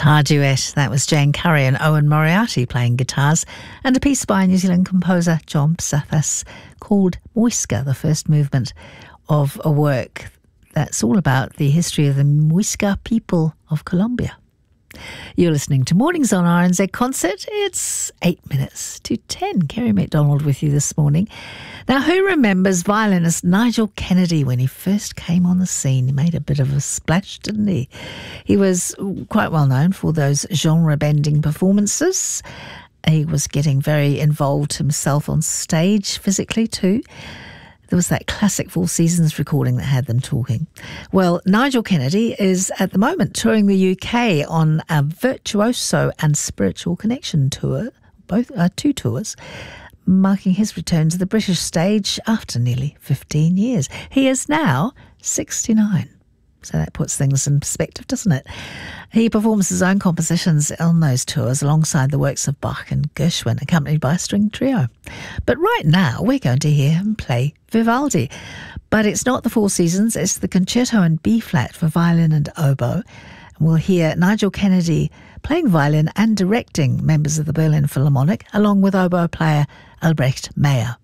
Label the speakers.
Speaker 1: guitar duet. That was Jane Curry and Owen Moriarty playing guitars, and a piece by New Zealand composer John Psathas called Muisca, the first movement of a work that's all about the history of the Muisca people of Colombia. You're listening to Mornings on RNZ Concert. It's 8 minutes to 10. Kerry McDonald with you this morning. Now, who remembers violinist Nigel Kennedy when he first came on the scene? He made a bit of a splash, didn't he? He was quite well known for those genre-bending performances. He was getting very involved himself on stage physically too. There was that classic Four Seasons recording that had them talking. Well, Nigel Kennedy is at the moment touring the UK on a Virtuoso and Spiritual Connection tour, both two tours, marking his return to the British stage after nearly 15 years. He is now 69. So that puts things in perspective, doesn't it? He performs his own compositions on those tours alongside the works of Bach and Gershwin, accompanied by a string trio. But right now, we're going to hear him play Vivaldi. But it's not the Four Seasons, it's the Concerto in B-flat for violin and oboe. And we'll hear Nigel Kennedy playing violin and directing members of the Berlin Philharmonic, along with oboe player Albrecht Meyer.